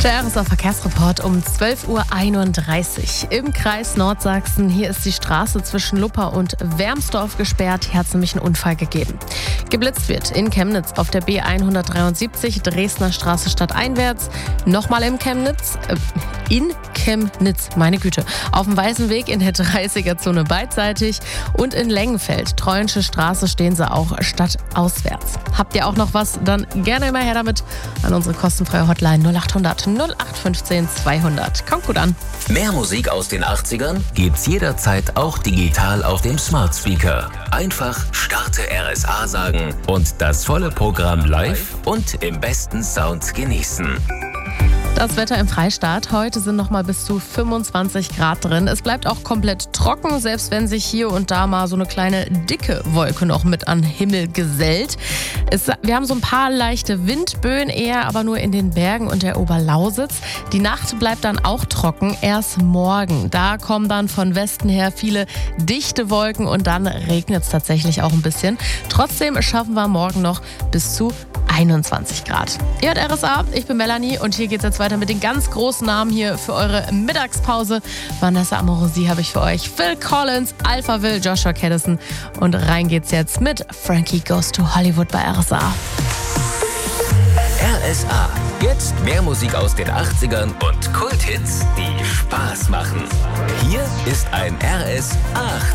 Der RSA-Verkehrsreport um 12:31 Uhr. Im Kreis Nordsachsen, hier ist die Straße zwischen Luppa und Wermsdorf gesperrt. Hier hat es nämlich einen Unfall gegeben. Geblitzt wird in Chemnitz auf der B173 Dresdner Straße stadteinwärts. Nochmal in Chemnitz, meine Güte. Auf dem Weißen Weg in der 30er-Zone beidseitig und in Lengenfeld, Treuensche Straße, stehen sie auch stadtauswärts. Habt ihr auch noch was? Dann gerne immer her damit an unsere kostenfreie Hotline 0800 0815 200. Kommt gut an. Mehr Musik aus den 80ern gibt's jederzeit auch digital auf dem Smart Speaker. Einfach Starte RSA sagen und das volle Programm live und im besten Sound genießen. Das Wetter im Freistaat. Heute sind noch mal bis zu 25 Grad drin. Es bleibt auch komplett trocken, selbst wenn sich hier und da mal so eine kleine dicke Wolke noch mit an den Himmel gesellt. Wir haben so ein paar leichte Windböen eher, aber nur in den Bergen und der Oberlausitz. Die Nacht bleibt dann auch trocken, erst morgen. Da kommen dann von Westen her viele dichte Wolken und dann regnet es tatsächlich auch ein bisschen. Trotzdem schaffen wir morgen noch bis zu 21 Grad. Ihr hört RSA, ich bin Melanie und hier geht's jetzt weiter mit den ganz großen Namen hier für eure Mittagspause. Vanessa Amorosi habe ich für euch, Phil Collins, Alphaville, Joshua Caddison und rein geht's jetzt mit Frankie Goes to Hollywood bei RSA. RSA, jetzt mehr Musik aus den 80ern und Kulthits, die Spaß machen. Hier ist ein RSA